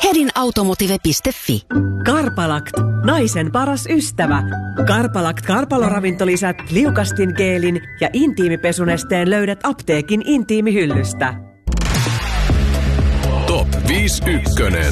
hedinautomotive.fi. Karpalakt, naisen paras ystävä. Karpalakt karpaloravintolisät, liukastin geelin ja intiimipesunesteen löydät apteekin intiimihyllystä. Top 51.